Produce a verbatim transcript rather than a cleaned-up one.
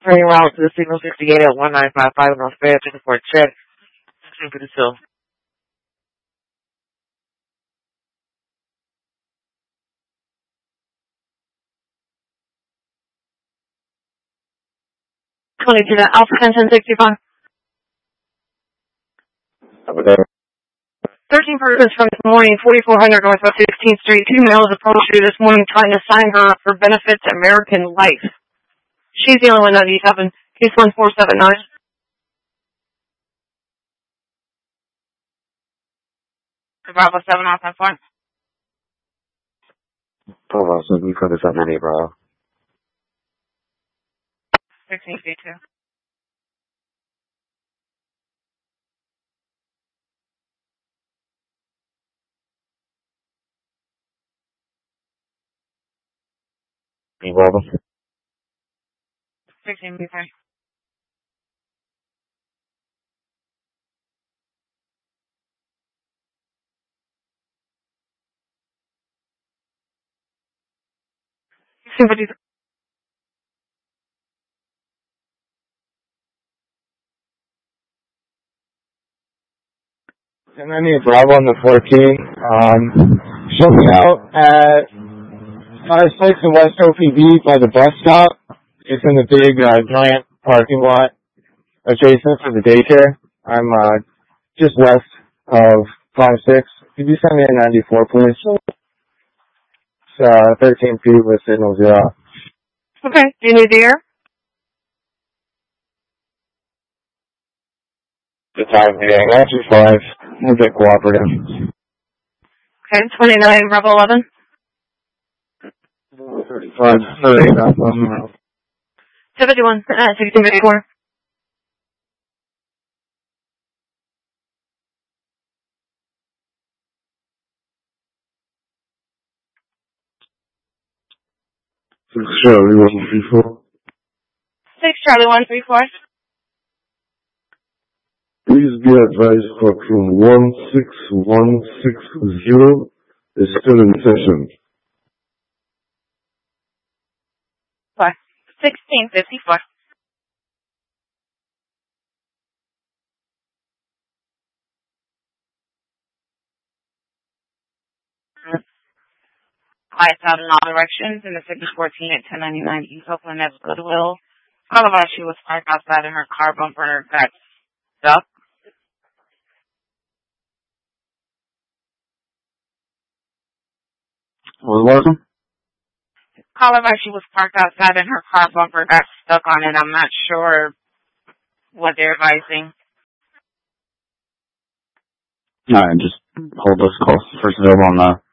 Turning around to the signal sixty-eight at one nine five five North Bay, to the Fort Check. sixteen fifty-two. twenty-two to Alpha ten ten sixty-five. Over there. thirteen persons from this morning, forty-four hundred Northwest sixteenth Street. Two males approached you this morning trying to sign her up for benefits American Life. She's the only one that needs having case one four seven nine. Bravo seven off that front. Bravo seven, you got this up many, bro. sixteen fifty-two. Hey, Bravo. sixteen fifty-three. sixteen fifty-three. And I need Bravo on the fourteen. Um, show me out at five six in West O P B by the bus stop. It's in the big, uh, giant parking lot adjacent to the daycare. I'm, uh, just west of five six. Could you send me a ninety-four, please? It's, uh, thirteen feet with signal zero. Okay. Do you need the air? The time being, actually five. I'm a bit cooperative. Okay. twenty-nine, Bravo eleven. thirty-five, thirty, that's one. seventy-one, uh, sixteen fifty-four. Six Charlie one three four. six Charlie one three four. Please be advised Squadron one six one six zero is still in session. Four. sixteen fifty-four. Lights out in all directions in the fifty fourteen at ten ninety-nine East Oakland at Goodwill. Otherwise, she was parked outside and her car bumper got stuck. What was it? Otherwise, she was parked outside and her car bumper got stuck on it. I'm not sure what they're advising. Alright, just hold those calls first available on the